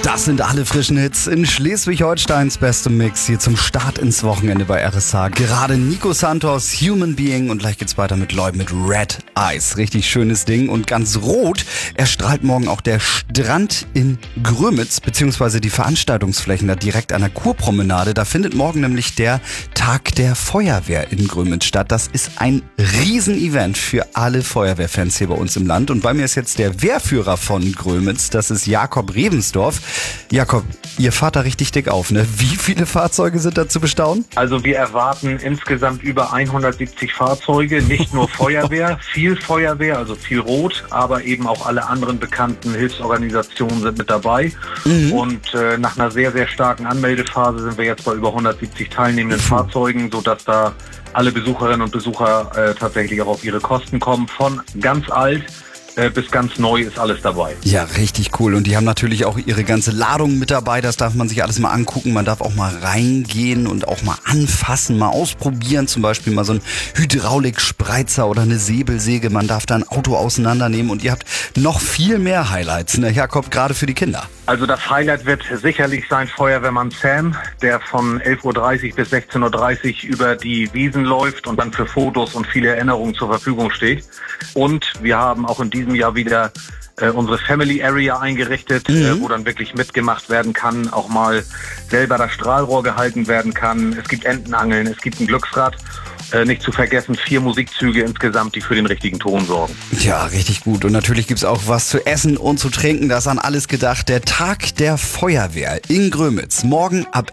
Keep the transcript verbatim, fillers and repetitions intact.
Das sind alle frischen Hits in Schleswig-Holsteins bestem Mix hier zum Start ins Wochenende bei R S H. Gerade Nico Santos, Human Being, und gleich geht's weiter mit Lloyd mit Red Eyes. Richtig schönes Ding und ganz rot erstrahlt morgen auch der Strand in Grömitz, beziehungsweise die Veranstaltungsflächen da direkt an der Kurpromenade. Da findet morgen nämlich der Tag der Feuerwehr in Grömitz statt. Das ist ein Riesenevent für alle Feuerwehrfans hier bei uns im Land. Und bei mir ist jetzt der Wehrführer von Grömitz, das ist Jakob Rebensdorf. Jakob, ihr fahrt da richtig dick auf, ne? Wie viele Fahrzeuge sind da zu bestaunen? Also wir erwarten insgesamt über hundertsiebzig Fahrzeuge, nicht nur Feuerwehr, viel Feuerwehr, also viel Rot, aber eben auch alle anderen bekannten Hilfsorganisationen sind mit dabei. Mhm. Und äh, nach einer sehr, sehr starken Anmeldephase sind wir jetzt bei über hundertsiebzig teilnehmenden mhm. Fahrzeugen, sodass da alle Besucherinnen und Besucher äh, tatsächlich auch auf ihre Kosten kommen. Von ganz alt bis ganz neu ist alles dabei. Ja, richtig cool. Und die haben natürlich auch ihre ganze Ladung mit dabei. Das darf man sich alles mal angucken. Man darf auch mal reingehen und auch mal anfassen, mal ausprobieren. Zum Beispiel mal so ein Hydraulikspreizer oder eine Säbelsäge. Man darf da ein Auto auseinandernehmen. Und ihr habt noch viel mehr Highlights, ne, Jakob, gerade für die Kinder. Also das Highlight wird sicherlich sein Feuerwehrmann Sam, der von elf Uhr dreißig bis sechzehn Uhr dreißig über die Wiesen läuft und dann für Fotos und viele Erinnerungen zur Verfügung steht. Und wir haben auch in diesem Jahr wieder äh, unsere Family Area eingerichtet, mhm. äh, wo dann wirklich mitgemacht werden kann, auch mal selber das Strahlrohr gehalten werden kann. Es gibt Entenangeln, es gibt ein Glücksrad. Äh, nicht zu vergessen, vier Musikzüge insgesamt, die für den richtigen Ton sorgen. Ja, richtig gut. Und natürlich gibt's auch was zu essen und zu trinken. Das ist an alles gedacht. Der Tag der Feuerwehr in Grömitz. Morgen ab